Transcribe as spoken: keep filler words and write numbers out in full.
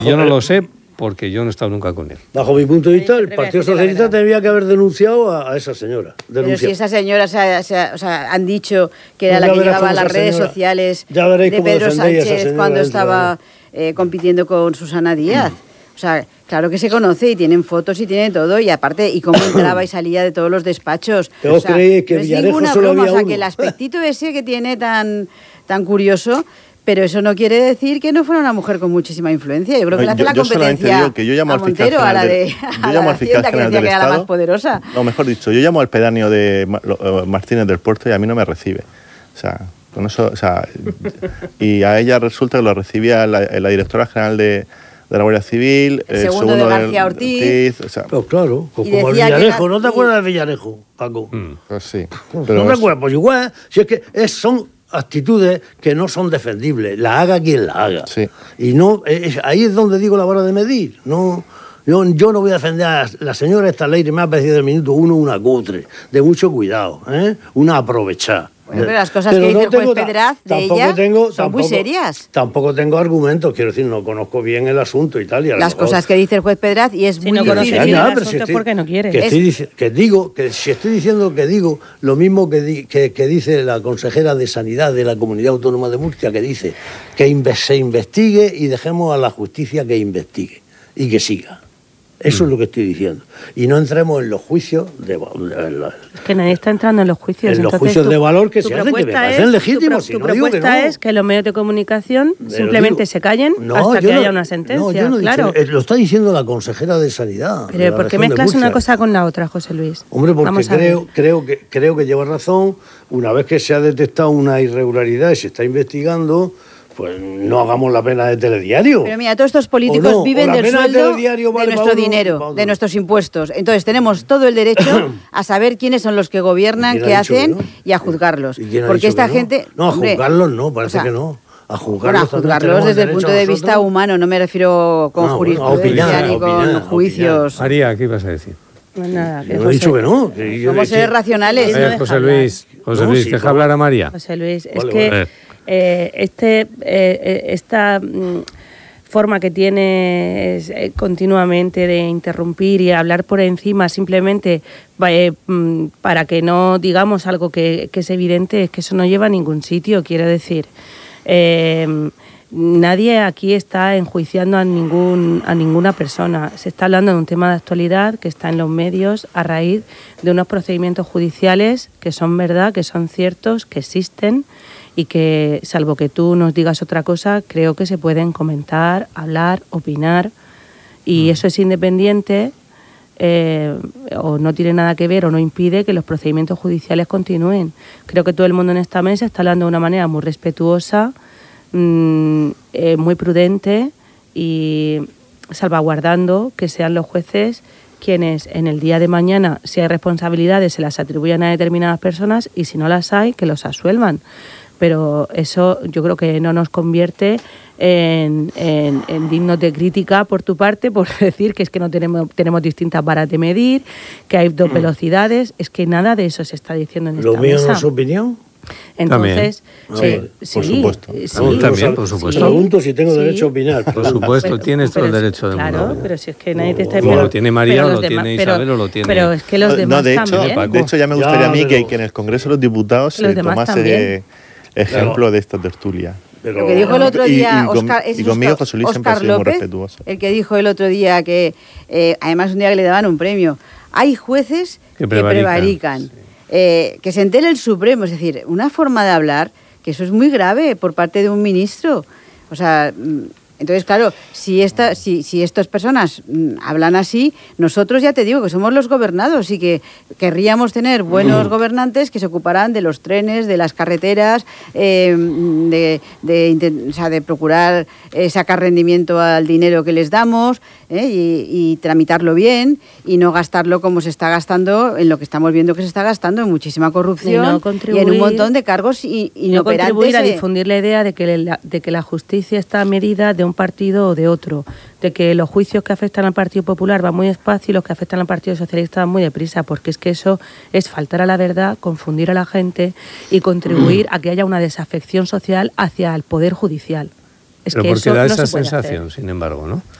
Yo no lo sé porque yo no he estado nunca con él. Bajo mi punto de vista, el Partido Socialista tendría que haber denunciado a, a esa señora. Denunciado. Pero si esa señora, se, se, o sea, han dicho que era pues la que llevaba las redes señora, sociales de Pedro Sánchez cuando estaba eh, compitiendo con Susana Díaz. O sea, claro que se conoce y tienen fotos y tiene todo, y aparte, y cómo entraba y salía de todos los despachos. ¿Pero o sea, creéis que no es Villarejo ninguna solo broma, había o sea, uno? que el aspectito ese que tiene tan, tan curioso... Pero eso no quiere decir que no fuera una mujer con muchísima influencia. Yo creo que no, le hace yo, la competencia digo que yo llamo a al fiscal Montero, a la de, del, a yo llamo la al fiscal Hacienda, general que decía del que era Estado, la más poderosa. No, mejor dicho, yo llamo al pedáneo de Martínez del Puerto y a mí no me recibe. O sea, con eso, o sea, y a ella resulta que lo recibía la, la directora general de, de la Guardia Civil, el, el segundo, segundo de García Ortiz. Ortiz o sea, pues claro, pues como el Villarejo, ¿no te acuerdas de Villarejo, Paco? Mm, pues sí. Pero ¿no te acuerdas? Pues igual, si es que es, son actitudes que no son defendibles, la haga quien la haga. Sí. Y no es, ahí es donde digo la vara de medir. No, yo, yo no voy a defender a la señora esta ley, me ha parecido del minuto uno una cutre, de mucho cuidado, ¿eh? Una aprovechada. Bueno, pero las cosas pero que no dice el juez Pedraz de ella tengo, son tampoco, muy serias. Tampoco tengo argumentos, quiero decir, no conozco bien el asunto y tal. Y a las mejor, cosas que dice el juez Pedraz y es si muy no conoce bien el asunto si estoy, porque no quiere. Que, estoy, es... que digo, que si estoy diciendo que digo lo mismo que, di, que, que dice la consejera de Sanidad de la Comunidad Autónoma de Murcia, que dice que inve se investigue y dejemos a la justicia que investigue y que siga. Eso mm. es lo que estoy diciendo. Y no entremos en los juicios de, de, de, de es que nadie está entrando en los juicios. En los juicios tu, de valor que se hacen, que me parecen es, legítimos. Tu, si tu no propuesta digo que no. es que los medios de comunicación Pero simplemente digo, se callen no, hasta que no, haya una sentencia. No, yo no claro. dicho, lo está diciendo la consejera de Sanidad. Pero ¿por qué mezclas una cosa con la otra, José Luis? Hombre, porque creo, creo, que, creo que lleva razón. Una vez que se ha detectado una irregularidad y se está investigando... pues no hagamos la pena de telediario. Pero mira, todos estos políticos no, viven del sueldo de, de vale nuestro dinero, uno, de nuestros impuestos. Entonces tenemos todo el derecho a saber quiénes son los que gobiernan, qué hacen no? y a juzgarlos. ¿Y Porque esta no? gente... No, a juzgarlos no, parece o sea, que no. A juzgarlos, bueno, a juzgarlos desde el punto de vista humano, no me refiero con ah, jurisprudencia bueno, ni opinar, con juicios. Opinar. María, ¿qué ibas a decir? No, nada, que no he dicho que no. Que yo Somos seres racionales. A ver, José Luis, José Luis, deja hablar a María. José Luis, es que... Eh, este, eh, esta mm, forma que tiene es, eh, continuamente de interrumpir y hablar por encima simplemente eh, mm, para que no digamos algo que, que es evidente, es que eso no lleva a ningún sitio, quiero decir. Eh, nadie aquí está enjuiciando a, ningún, a ninguna persona. Se está hablando de un tema de actualidad que está en los medios a raíz de unos procedimientos judiciales que son verdad, que son ciertos, que existen y que, salvo que tú nos digas otra cosa, creo que se pueden comentar, hablar, opinar, y eso es independiente eh, o no tiene nada que ver o no impide que los procedimientos judiciales continúen. Creo que todo el mundo en esta mesa está hablando de una manera muy respetuosa, mmm, eh, muy prudente y salvaguardando que sean los jueces quienes en el día de mañana, si hay responsabilidades, se las atribuyan a determinadas personas y si no las hay, que los absuelvan. Pero eso yo creo que no nos convierte en, en, en dignos de crítica por tu parte, por decir que es que no tenemos, tenemos distintas varas de medir, que hay dos velocidades, es que nada de eso se está diciendo en esta mesa. ¿Lo mío no es su opinión? Entonces, también. Sí, por sí, supuesto. Sí, sí. También, por supuesto. Sí. Pregunto si tengo derecho a opinar. Por supuesto, pero, tienes todo el derecho del claro, mundo. Claro, pero si es que nadie te está... O pero, lo tiene María, o lo demás, tiene pero, Isabel, o lo tiene... Pero es que los demás no, de hecho, también. De hecho, ya me gustaría ya, a mí pero, que, que en el Congreso de los Diputados los se tomase ejemplo claro. de esta tertulia. Pero, lo que dijo el otro día y, y, Oscar, y conmigo José Luis siempre ha sido muy respetuoso. El que dijo el otro día que, eh, además un día que le daban un premio, hay jueces que prevarican, que, prevarican, sí. eh, que se entere el Supremo, es decir, una forma de hablar que eso es muy grave por parte de un ministro. O sea, entonces, claro, si, esta, si, si estas personas hablan así, nosotros ya te digo que somos los gobernados y que querríamos tener buenos gobernantes que se ocuparán de los trenes, de las carreteras, eh, de, de, o sea, de procurar eh, sacar rendimiento al dinero que les damos eh, y, y tramitarlo bien y no gastarlo como se está gastando, en lo que estamos viendo que se está gastando, en muchísima corrupción y, no y en un montón de cargos y, y no contribuir a difundir la idea de que la, de que la justicia está medida de un partido o de otro, de que los juicios que afectan al Partido Popular van muy despacio y los que afectan al Partido Socialista van muy deprisa, porque es que eso es faltar a la verdad, confundir a la gente y contribuir a que haya una desafección social hacia el Poder Judicial. Es Pero que porque eso da no esa se puede sensación, hacer. sin embargo, ¿no?